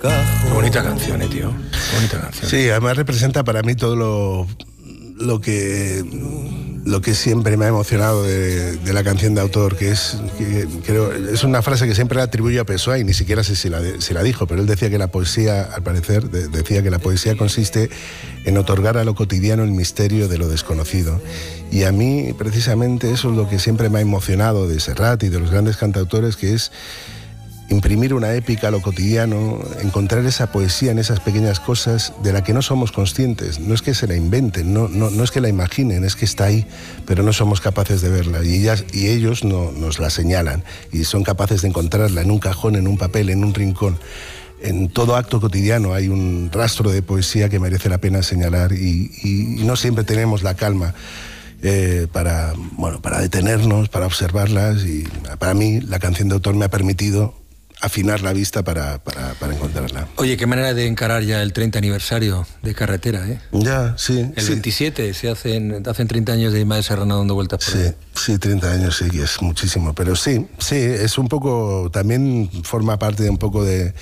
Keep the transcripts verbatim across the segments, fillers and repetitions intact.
cajón. Qué bonita canción, eh, tío. Qué bonita canción. Sí, además representa para mí todo lo, lo que lo que siempre me ha emocionado de, de la canción de autor, que es que, creo, es una frase que siempre le atribuyo a Pessoa y ni siquiera sé si la, si la dijo, pero él decía que la poesía, al parecer, de, decía que la poesía consiste en otorgar a lo cotidiano el misterio de lo desconocido. Y a mí, precisamente, eso es lo que siempre me ha emocionado de Serrat y de los grandes cantautores, que es imprimir una épica a lo cotidiano, encontrar esa poesía en esas pequeñas cosas de la que no somos conscientes. No es que se la inventen, no, no, no es que la imaginen, es que está ahí, pero no somos capaces de verla. Y, ellas, y ellos no, nos la señalan y son capaces de encontrarla en un cajón, en un papel, en un rincón. En todo acto cotidiano hay un rastro de poesía que merece la pena señalar y, y, y no siempre tenemos la calma eh, para, bueno, para detenernos, para observarlas, y para mí la canción de autor me ha permitido afinar la vista para, para, para encontrarla. Oye, qué manera de encarar ya el treinta aniversario de Carretera, ¿eh? Ya, sí. El sí. veintisiete, se hacen, hacen treinta años de Ismael Serrano dando vueltas por sí, ahí. Sí, treinta años sí, es muchísimo. Pero sí, sí, es un poco, también forma parte de un poco de...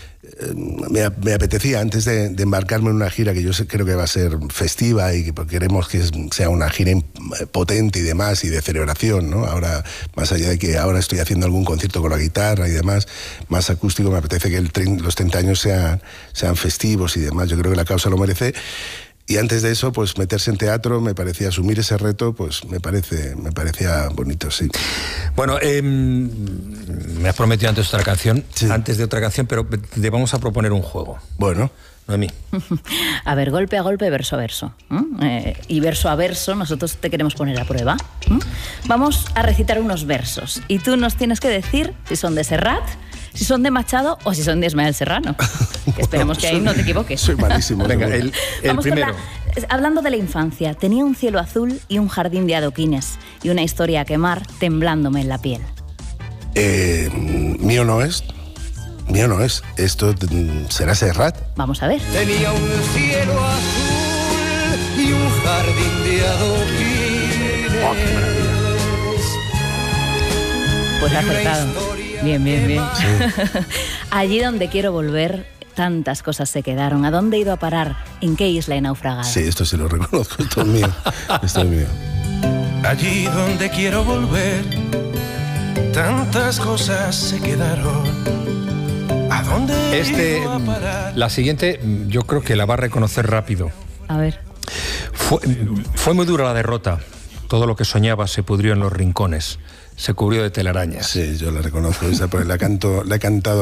Me, me apetecía, antes de, de embarcarme en una gira que yo sé, creo que va a ser festiva y que queremos que sea una gira potente y demás, y de celebración, ¿no? Ahora, más allá de que ahora estoy haciendo algún concierto con la guitarra y demás, más acústico, me apetece que el, los treinta años sean, sean festivos y demás. Yo creo que la causa lo merece. Y antes de eso, pues meterse en teatro, me parecía asumir ese reto, pues me parece, me parecía bonito, sí. Bueno, eh, me has prometido antes otra canción, sí. antes de otra canción, pero te vamos a proponer un juego. Bueno. Noemí. A ver, golpe a golpe, verso a verso. ¿eh? Y verso a verso, nosotros te queremos poner a prueba. ¿eh? Vamos a recitar unos versos y tú nos tienes que decir si son de Serrat, si son de Machado o si son de Ismael Serrano. Que esperemos que ahí no te equivoques. Soy malísimo. Venga, el, el primero. La, hablando de la infancia, tenía un cielo azul y un jardín de adoquines y una historia a quemar temblándome en la piel. Eh, mío no es. Mío no es. Esto será Serrat. Vamos a ver. Tenía un cielo azul y un jardín de adoquines. Oh, qué maravilla. Pues acertado. Bien, bien, bien. Sí. Allí donde quiero volver, tantas cosas se quedaron. ¿A dónde he ido a parar? ¿En qué isla he naufragado? Sí, esto sí lo reconozco. Esto es mío. Esto es mío. Allí donde quiero volver, tantas cosas se quedaron. ¿A dónde este, he ido a parar? La siguiente, yo creo que la va a reconocer rápido. A ver. Fue, fue muy dura la derrota. Todo lo que soñaba se pudrió en los rincones. Se cubrió de telarañas. Sí, yo la reconozco. Esa, pues, la, canto, la he cantado